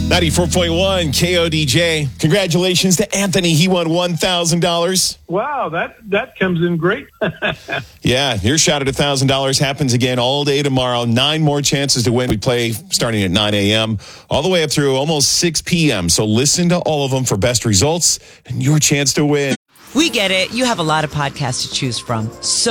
94.1 KODJ. Congratulations to Anthony. He won $1,000. Wow, that comes in great. Yeah, your shot at $1,000 happens again all day tomorrow. 9 more chances to win. We play starting at 9 a.m. all the way up through almost 6 p.m. So listen to all of them for best results and your chance to win. We get it. You have a lot of podcasts to choose from. So